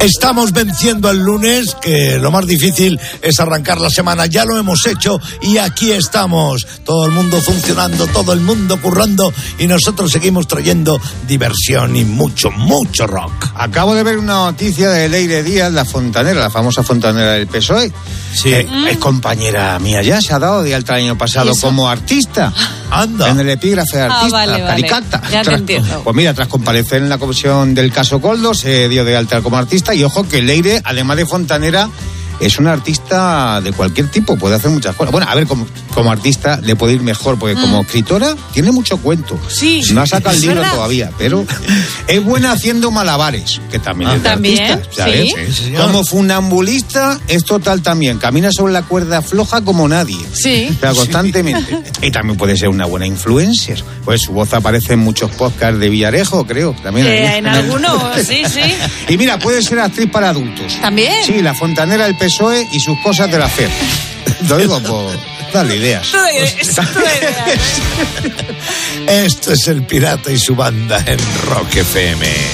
Estamos venciendo el lunes, que lo más difícil es arrancar la semana. Ya lo hemos hecho y aquí estamos. Todo el mundo funcionando, todo el mundo currando y nosotros seguimos trayendo diversión y mucho, mucho rock. Acabo de ver una noticia de Leire Díaz, la fontanera, la famosa fontanera del PSOE. Sí. Es compañera mía ya, se ha dado de alta el año pasado como artista. Anda. En el epígrafe de artista, caricata. Ya te entiendo. Pues mira, tras comparecer en la comisión del caso Coldo, se dio de alta como artista. Y ojo que Leire, además de fontanera, es una artista de cualquier tipo, puede hacer muchas cosas. Bueno, a ver, como artista le puede ir mejor, porque como escritora tiene mucho cuento. Sí. No ha sacado el libro todavía, pero es buena haciendo malabares, que también es de artista, ¿sabes? Sí, como funambulista es total también, camina sobre la cuerda floja como nadie. Sí. Pero constantemente. Y también puede ser una buena influencer. Pues su voz aparece en muchos podcasts de Villarejo, creo. También en algunos, sí. Y mira, puede ser actriz para adultos. ¿También? Sí, la fontanera del PSOE y sus cosas de la FER. Lo digo por darle ideas. Esto es El Pirata y su banda en Rock FM.